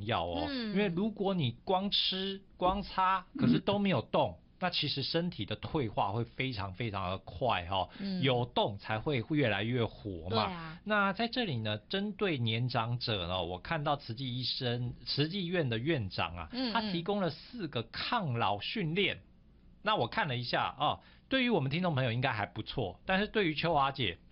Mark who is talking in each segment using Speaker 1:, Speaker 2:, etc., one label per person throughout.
Speaker 1: 要哦。因为如果你光吃光擦，可是都没有动。那其实身体的退化会非常非常的快有动才会越来越活嘛。那在这里呢，针对年长者呢，我看到慈济院的院长啊，他提供了4个抗老训练。那我看了一下对于我们听众朋友应该还不错，但是对于秋华姐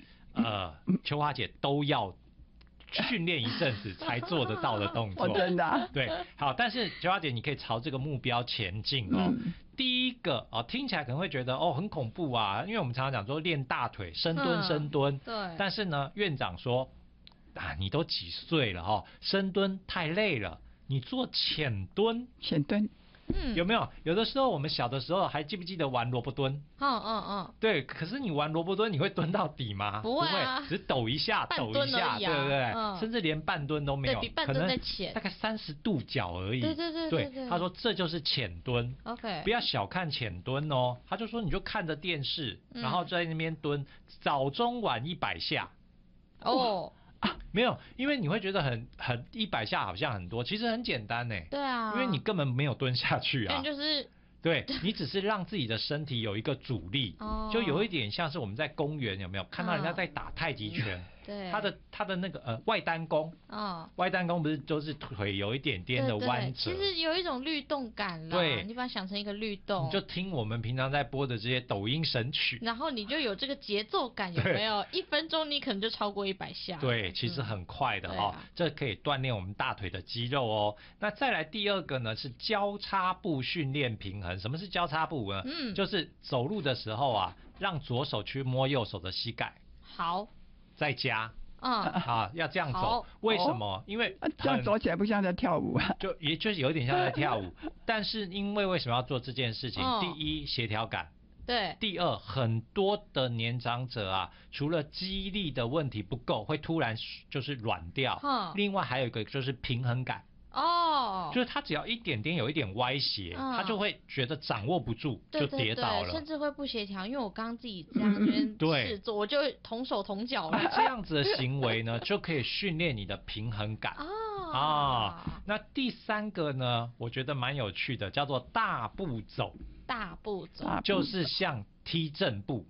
Speaker 1: 都要训练一阵子才做得到的动作。
Speaker 2: 真的
Speaker 1: 对，好，但是秋华姐你可以朝这个目标前进第一个听起来可能会觉得很恐怖啊，因为我们常常讲说练大腿深蹲
Speaker 3: 对，
Speaker 1: 但是呢院长说你都几岁了深蹲太累了，你做浅蹲。有没有？有的时候我们小的时候还记不记得玩萝卜蹲？对，可是你玩萝卜蹲，你会蹲到底吗？
Speaker 3: 不会啊，
Speaker 1: 只是抖一下，对不对？甚至连半蹲都没有，
Speaker 3: 对，比半蹲再浅，
Speaker 1: 大概30度角而已。
Speaker 3: 对，
Speaker 1: 他说这就是浅蹲。
Speaker 3: OK，
Speaker 1: 不要小看浅蹲哦。他就说你就看着电视，然后在那边蹲，早中晚100下。没有，因为你会觉得很100下好像很多，其实很简单呢。
Speaker 3: 对啊，
Speaker 1: 因为你根本没有蹲下去啊。
Speaker 3: 就是
Speaker 1: 对，你只是让自己的身体有一个阻力，就有一点像是我们在公园有没有看到人家在打太极拳？
Speaker 3: 对，
Speaker 1: 他的那个外单弓，外单弓不是都是腿有一点点的弯折，
Speaker 3: 其实有一种律动感啦。对，你把它想成一个律动，
Speaker 1: 你就听我们平常在播的这些抖音神曲，
Speaker 3: 然后你就有这个节奏感，有没有？1分钟你可能就超过100下。
Speaker 1: 对，其实很快的这可以锻炼我们大腿的肌肉哦。那再来第2个呢是交叉步训练平衡。什么是交叉步呢？就是走路的时候让左手去摸右手的膝盖。
Speaker 3: 好。
Speaker 1: 再加要这样走。为什么？因为
Speaker 2: 这样走起来不像在跳舞啊，
Speaker 1: 也就是有点像在跳舞。但是因为什么要做这件事情？第一，协调感。
Speaker 3: 对。
Speaker 1: 第二，很多的年长者除了肌力的问题不够，会突然就是软掉。另外还有一个就是平衡感。就是他只要一点点有一点歪斜，他就会觉得掌握不住，就跌倒了，
Speaker 3: 甚至会不协调。因为我刚刚自己这样试做，我就同手同脚了。
Speaker 1: 这样子的行为呢，就可以训练你的平衡感。那第3个呢，我觉得蛮有趣的，叫做大步走。
Speaker 3: 大步走
Speaker 1: 就是像踢正步。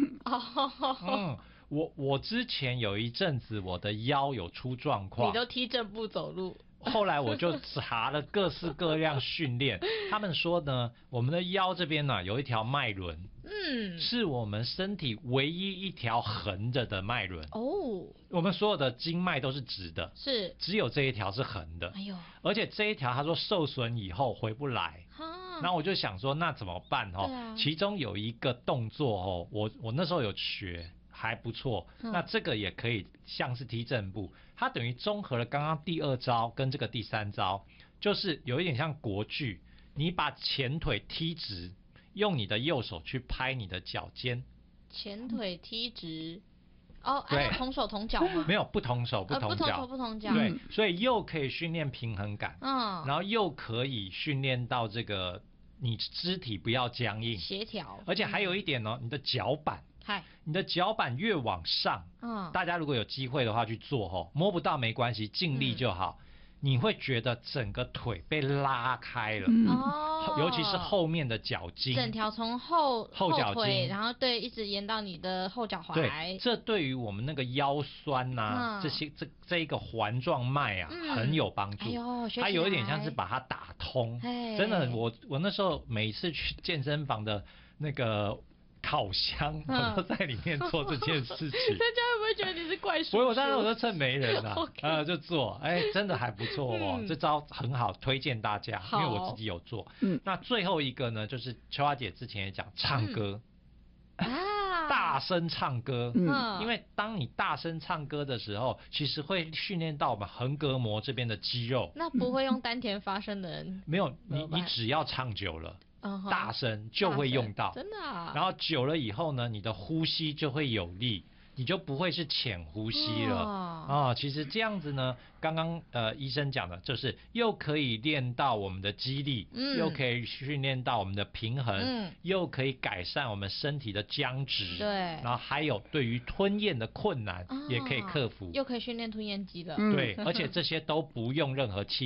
Speaker 1: 我之前有一阵子我的腰有出状况，
Speaker 3: 你都踢正步走路。
Speaker 1: 后来我就查了各式各样训练，他们说呢，我们的腰这边呢有一条脉轮，是我们身体唯一一条横着的脉轮。我们所有的经脉都是直的，
Speaker 3: 是
Speaker 1: 只有这一条是横的。而且这一条他说受损以后回不来。然后我就想说那怎么办其中有一个动作我那时候有学。还不错，那这个也可以像是踢正步，它等于综合了刚刚第2招跟这个第3招，就是有一点像国剧，你把前腿踢直，用你的右手去拍你的脚尖。
Speaker 3: 前腿踢直，同手同脚吗？
Speaker 1: 没有，不同手不同脚，
Speaker 3: 不同脚。
Speaker 1: 对，所以又可以训练平衡感，然后又可以训练到这个你肢体不要僵硬，
Speaker 3: 协调，
Speaker 1: 而且还有一点你的脚板。你的脚板越往上，大家如果有机会的话去做摸不到没关系，尽力就好。你会觉得整个腿被拉开了，尤其是后面的脚筋，
Speaker 3: 整条从后
Speaker 1: 脚筋，
Speaker 3: 然后一直延到你的后脚踝。
Speaker 1: 对，这对于我们那个腰酸这一个环状脉很有帮助。它有一点像是把它打通。真的，我那时候每次去健身房的那个烤箱，我都在里面做这件事情。人家
Speaker 3: 会不会觉得你是怪叔叔？
Speaker 1: 我当然我都趁没人就做，真的还不错这招很好，推荐大家，因为我自己有做。那最后一个呢，就是秋花姐之前也讲唱歌。大声唱歌，因为当你大声唱歌的时候，其实会训练到我们横膈膜这边的肌肉。
Speaker 3: 那不会用丹田发声的人，
Speaker 1: 没有，你只要唱久了。大声就会用到，
Speaker 3: 真的
Speaker 1: 然后久了以后呢，你的呼吸就会有力，你就不会是浅呼吸了。其实这样子呢，刚刚医生讲的就是又可以练到我们的肌力，又可以训练到我们的平衡，又可以改善我们身体的僵直，
Speaker 3: 对，
Speaker 1: 然后还有对于吞咽的困难也可以克服，
Speaker 3: 又可以训练吞咽肌了。
Speaker 1: 对，而且这些都不用任何器